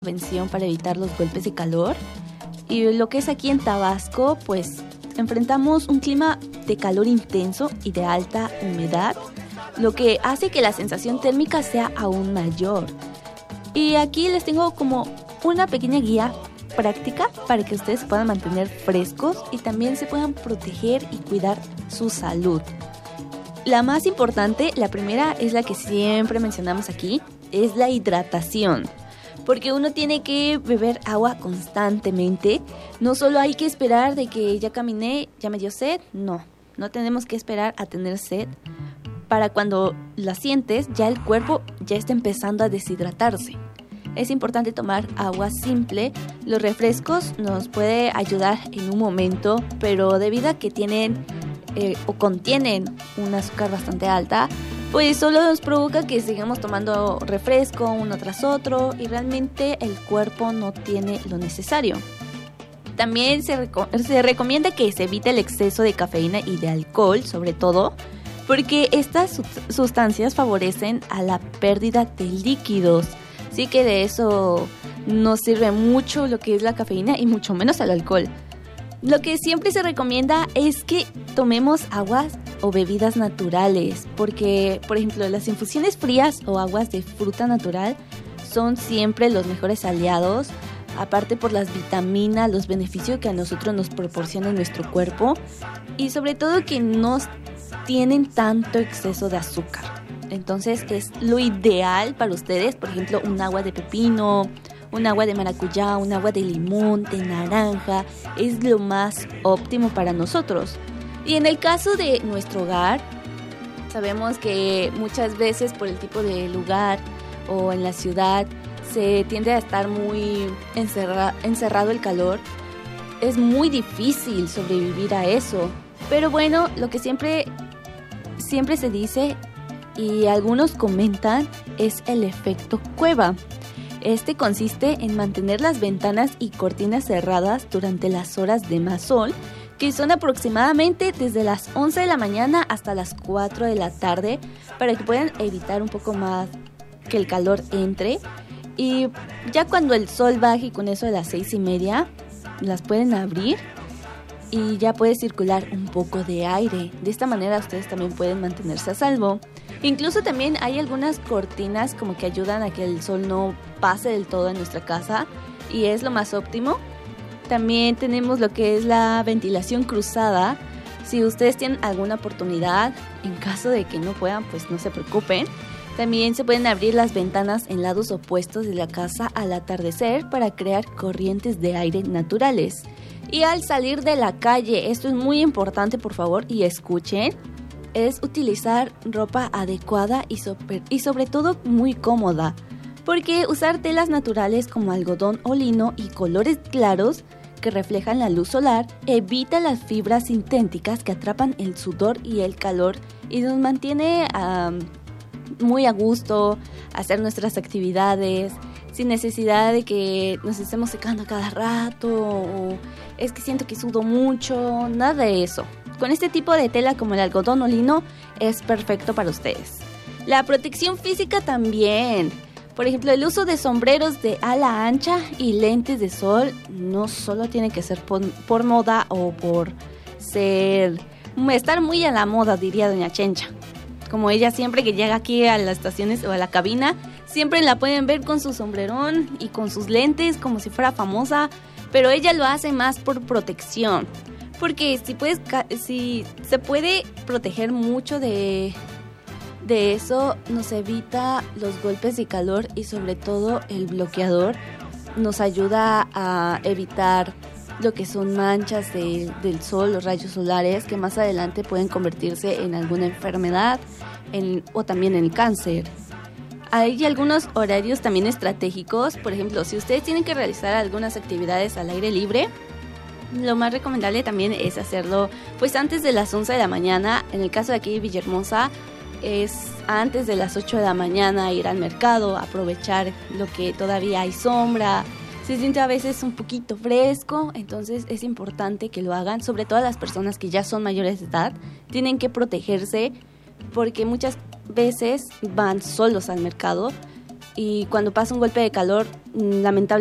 prevención para evitar los golpes de calor. Y lo que es aquí en Tabasco, pues enfrentamos un clima de calor intenso y de alta humedad, lo que hace que la sensación térmica sea aún mayor. Y aquí les tengo como una pequeña guía práctica para que ustedes se puedan mantener frescos y también se puedan proteger y cuidar su salud. La más importante, la primera, es la que siempre mencionamos aquí, es la hidratación. Porque uno tiene que beber agua constantemente. No solo hay que esperar de que ya caminé, ya me dio sed. No tenemos que esperar a tener sed. Para cuando la sientes, ya el cuerpo ya está empezando a deshidratarse. Es importante tomar agua simple. Los refrescos nos puede ayudar en un momento, pero debido a que tienen o contienen un azúcar bastante alta, pues solo nos provoca que sigamos tomando refresco uno tras otro y realmente el cuerpo no tiene lo necesario. También se recomienda que se evite el exceso de cafeína y de alcohol, sobre todo, porque estas sustancias favorecen a la pérdida de líquidos. Así que de eso no sirve mucho lo que es la cafeína y mucho menos el alcohol. Lo que siempre se recomienda es que tomemos aguas o bebidas naturales, porque, por ejemplo, las infusiones frías o aguas de fruta natural son siempre los mejores aliados, aparte por las vitaminas, los beneficios que a nosotros nos proporciona nuestro cuerpo y sobre todo que no tienen tanto exceso de azúcar. Entonces es lo ideal para ustedes, por ejemplo, un agua de pepino, un agua de maracuyá, un agua de limón, de naranja, es lo más óptimo para nosotros. Y en el caso de nuestro hogar, sabemos que muchas veces por el tipo de lugar o en la ciudad se tiende a estar muy encerrado el calor. Es muy difícil sobrevivir a eso. Pero bueno, lo que siempre se dice y algunos comentan es el efecto cueva. Este consiste en mantener las ventanas y cortinas cerradas durante las horas de más sol, que son aproximadamente desde las 11 de la mañana hasta las 4 de la tarde, para que puedan evitar un poco más que el calor entre. Y ya cuando el sol baje, y con eso de las 6:30, las pueden abrir y ya puede circular un poco de aire. De esta manera ustedes también pueden mantenerse a salvo. Incluso también hay algunas cortinas como que ayudan a que el sol no pase del todo en nuestra casa y es lo más óptimo. También tenemos lo que es la ventilación cruzada. Si ustedes tienen alguna oportunidad, en caso de que no puedan, pues no se preocupen. También se pueden abrir las ventanas en lados opuestos de la casa al atardecer para crear corrientes de aire naturales. Y al salir de la calle, esto es muy importante, por favor, y escuchen, es utilizar ropa adecuada y sobre todo muy cómoda, porque usar telas naturales como algodón o lino y colores claros que reflejan la luz solar evita las fibras sintéticas que atrapan el sudor y el calor y nos mantiene muy a gusto hacer nuestras actividades sin necesidad de que nos estemos secando a cada rato o es que siento que sudo mucho, nada de eso. Con este tipo de tela como el algodón o lino es perfecto para ustedes. La protección física también. Por ejemplo, el uso de sombreros de ala ancha y lentes de sol no solo tiene que ser por moda o por estar muy a la moda, diría doña Chencha. Como ella siempre que llega aquí a las estaciones o a la cabina, siempre la pueden ver con su sombrerón y con sus lentes como si fuera famosa, pero ella lo hace más por protección. Porque si se puede proteger mucho de eso, nos evita los golpes de calor y sobre todo el bloqueador nos ayuda a evitar lo que son manchas del sol, los rayos solares que más adelante pueden convertirse en alguna enfermedad o también en cáncer. Hay algunos horarios también estratégicos, por ejemplo, si ustedes tienen que realizar algunas actividades al aire libre, lo más recomendable también es hacerlo pues antes de las 11 de la mañana. En el caso de aquí de Villahermosa es antes de las 8 de la mañana ir al mercado, aprovechar lo que todavía hay sombra. Se siente a veces un poquito fresco, entonces es importante que lo hagan, sobre todo las personas que ya son mayores de edad, tienen que protegerse porque muchas veces van solos al mercado y cuando pasa un golpe de calor, lamentablemente